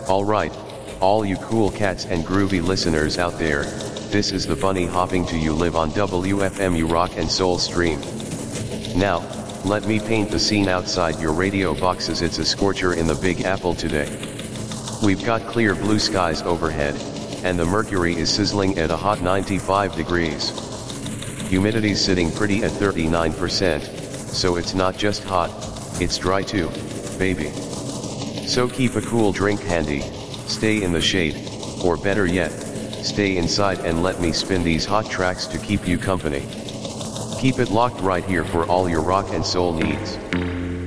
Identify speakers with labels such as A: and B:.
A: Alright, all you cool cats and groovy listeners out there, this is the bunny hopping to you live on WFMU Rock and Soul stream. Now, let me paint the scene outside your radio boxes. It's a scorcher in the Big Apple today. We've got clear blue skies overhead, and the mercury is sizzling at a hot 95 degrees. Humidity's sitting pretty at 39%, so it's not just hot, it's dry too, baby. So keep a cool drink handy, stay in the shade, or better yet, stay inside and let me spin these hot tracks to keep you company. Keep it locked right here for all your rock and soul needs.